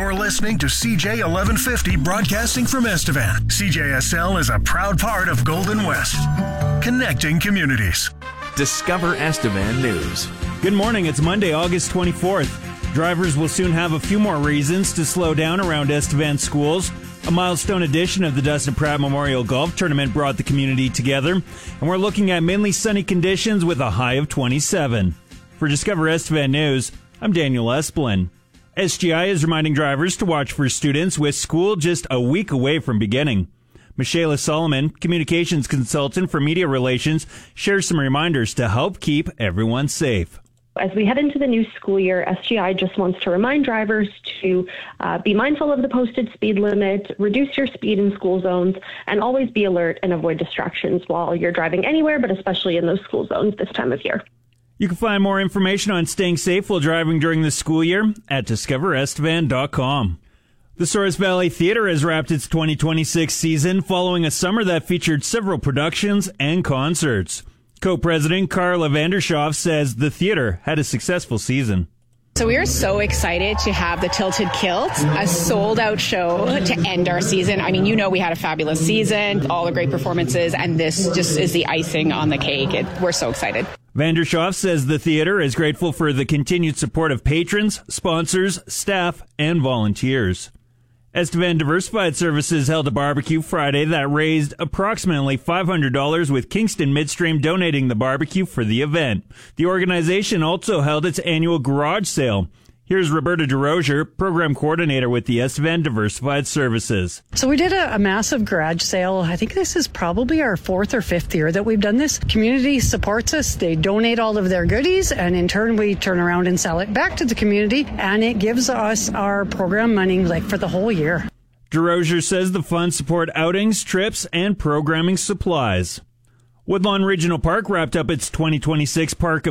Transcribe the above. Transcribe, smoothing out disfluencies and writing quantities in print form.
You're listening to CJ 1150 broadcasting from Estevan. CJSL is a proud part of Golden West, connecting communities. Discover Estevan News. Good morning. It's Monday, August 24th. Drivers will soon have a few more reasons to slow down around Estevan schools. A milestone edition of the Dustin Pratt Memorial Golf Tournament brought the community together, and we're looking at mainly sunny conditions with a high of 27. For Discover Estevan News, I'm Daniel Esplin. SGI is reminding drivers to watch for students with school just a week away from beginning. Michaela Solomon, communications consultant for media relations, shares some reminders to help keep everyone safe. As we head into the new school year, SGI just wants to remind drivers to be mindful of the posted speed limit, reduce your speed in school zones, and always be alert and avoid distractions while you're driving anywhere, but especially in those school zones this time of year. You can find more information on staying safe while driving during the school year at discoverestevan.com. The Souris Valley Theatre has wrapped its 2026 season following a summer that featured several productions and concerts. Co-president Carla Vandershoff says the theater had a successful season. So we are so excited to have the Tilted Kilt, a sold-out show to end our season. I mean, you know we had a fabulous season, all the great performances, and this just is the icing on the cake. We're so excited. Vandershoff says the theater is grateful for the continued support of patrons, sponsors, staff, and volunteers. Estevan Diversified Services held a barbecue Friday that raised approximately $500 with Kingston Midstream donating the barbecue for the event. The organization also held its annual garage sale. Here's Roberta DeRozier, program coordinator with the Estevan Diversified Services. So we did a massive garage sale. I think this is probably our fourth or fifth year that we've done this. Community supports us. They donate all of their goodies, and in turn, we turn around and sell it back to the community, and it gives us our program money for the whole year. DeRozier says the funds support outings, trips, and programming supplies. Woodlawn Regional Park wrapped up its 2026 Park